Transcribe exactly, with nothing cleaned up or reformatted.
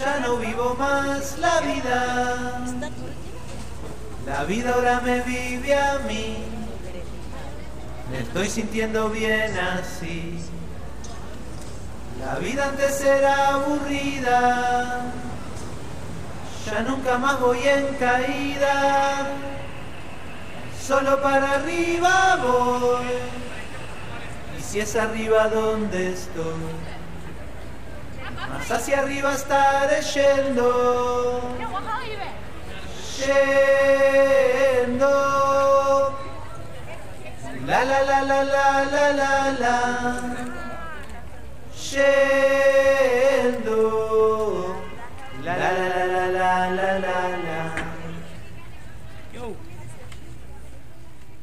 Ya no vivo más la vida. La vida ahora me vive a mí. Me estoy sintiendo bien así. La vida antes era aburrida. Ya nunca más voy en caída. Solo para arriba voy. Y si es arriba donde estoy, más hacia arriba estaré yendo. Yendo. La la la la la la la la. Yendo. La la la la la la la.